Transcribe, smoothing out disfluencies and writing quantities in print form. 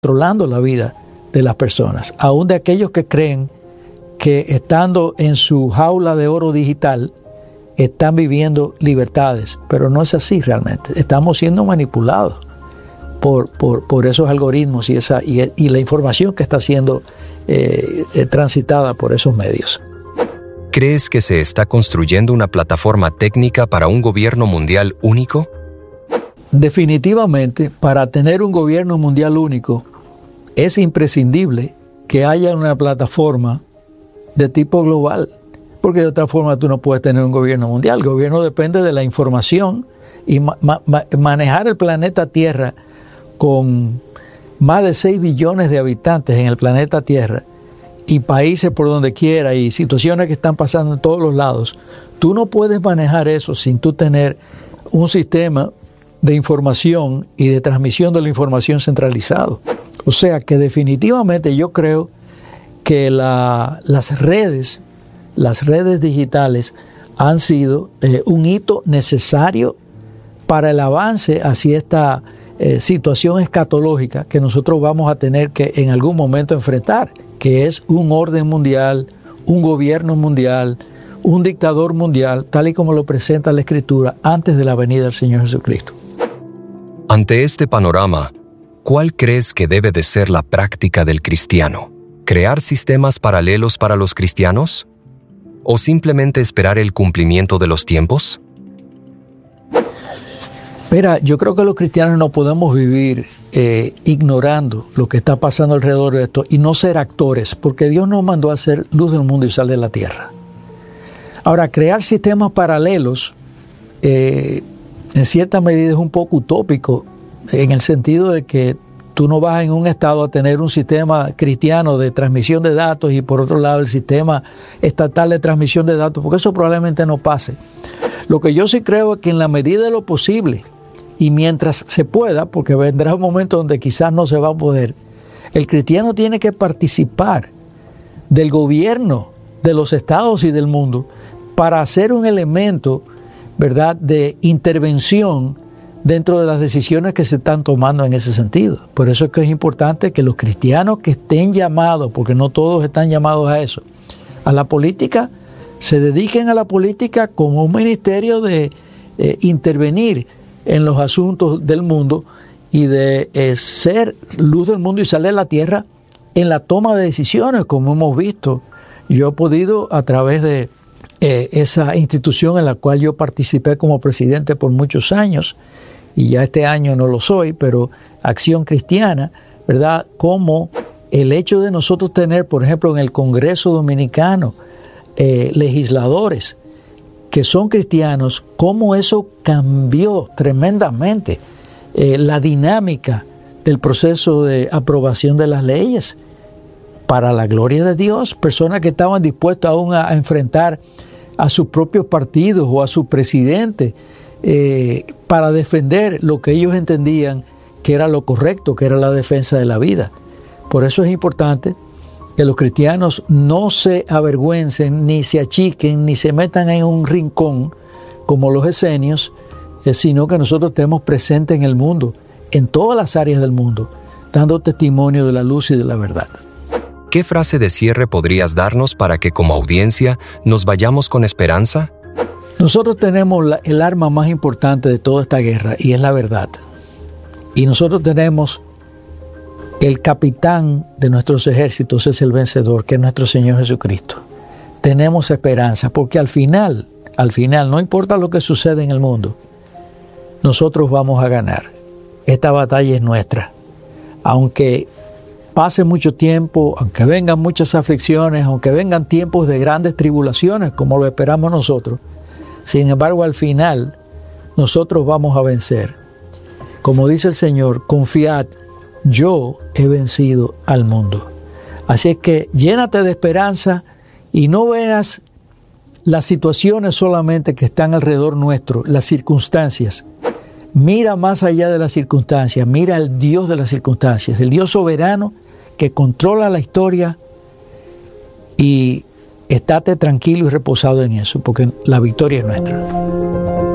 controlando la vida de las personas, aún de aquellos que creen que estando en su jaula de oro digital están viviendo libertades, pero no es así realmente. Estamos siendo manipulados por esos algoritmos y la información que está siendo transitada por esos medios. ¿Crees que se está construyendo una plataforma técnica para un gobierno mundial único? Definitivamente, para tener un gobierno mundial único, es imprescindible que haya una plataforma de tipo global, porque de otra forma tú no puedes tener un gobierno mundial. El gobierno depende de la información y manejar el planeta Tierra con más de 6 billones de habitantes en el planeta Tierra y países por donde quiera y situaciones que están pasando en todos los lados. Tú no puedes manejar eso sin tú tener un sistema de información y de transmisión de la información centralizado. O sea que definitivamente yo creo que las redes digitales han sido un hito necesario para el avance hacia esta situación escatológica que nosotros vamos a tener que en algún momento enfrentar, que es un orden mundial, un gobierno mundial, un dictador mundial, tal y como lo presenta la Escritura antes de la venida del Señor Jesucristo. Ante este panorama, ¿cuál crees que debe de ser la práctica del cristiano? ¿Crear sistemas paralelos para los cristianos? ¿O simplemente esperar el cumplimiento de los tiempos? Mira, yo creo que los cristianos no podemos vivir ignorando lo que está pasando alrededor de esto y no ser actores, porque Dios nos mandó a ser luz del mundo y sal de la tierra. Ahora, crear sistemas paralelos en cierta medida es un poco utópico, en el sentido de que tú no vas en un estado a tener un sistema cristiano de transmisión de datos y por otro lado el sistema estatal de transmisión de datos, porque eso probablemente no pase. Lo que yo sí creo es que en la medida de lo posible y mientras se pueda, porque vendrá un momento donde quizás no se va a poder, el cristiano tiene que participar del gobierno de los estados y del mundo para hacer un elemento, ¿verdad?, de intervención dentro de las decisiones que se están tomando en ese sentido. Por eso es que es importante que los cristianos que estén llamados, porque no todos están llamados a eso, a la política, se dediquen a la política como un ministerio de intervenir en los asuntos del mundo y de ser luz del mundo y salir de la tierra en la toma de decisiones, como hemos visto. Yo he podido, a través de esa institución en la cual yo participé como presidente por muchos años, y ya este año no lo soy, pero Acción Cristiana, ¿verdad? Como el hecho de nosotros tener, por ejemplo, en el Congreso Dominicano, legisladores que son cristianos, cómo eso cambió tremendamente la dinámica del proceso de aprobación de las leyes para la gloria de Dios. Personas que estaban dispuestas aún a enfrentar a sus propios partidos o a su presidente para defender lo que ellos entendían que era lo correcto, que era la defensa de la vida. Por eso es importante que los cristianos no se avergüencen, ni se achiquen, ni se metan en un rincón como los esenios, sino que nosotros estemos presentes en el mundo, en todas las áreas del mundo, dando testimonio de la luz y de la verdad. ¿Qué frase de cierre podrías darnos para que como audiencia nos vayamos con esperanza? Nosotros tenemos el arma más importante de toda esta guerra y es la verdad. Y nosotros tenemos el capitán de nuestros ejércitos, es el vencedor, que es nuestro Señor Jesucristo. Tenemos esperanza porque al final, no importa lo que suceda en el mundo, nosotros vamos a ganar. Esta batalla es nuestra. Aunque pase mucho tiempo, aunque vengan muchas aflicciones, aunque vengan tiempos de grandes tribulaciones, como lo esperamos nosotros, sin embargo, al final, nosotros vamos a vencer. Como dice el Señor, confiad, yo he vencido al mundo. Así es que llénate de esperanza y no veas las situaciones solamente que están alrededor nuestro, las circunstancias. Mira más allá de las circunstancias, mira al Dios de las circunstancias, el Dios soberano que controla la historia, y estate tranquilo y reposado en eso, porque la victoria es nuestra.